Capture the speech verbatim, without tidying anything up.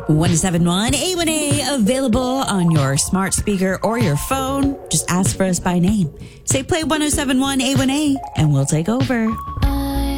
one seven one A one A, available on your smart speaker or your phone. Just ask for us by name. Say play one oh seven one A one A and we'll take over.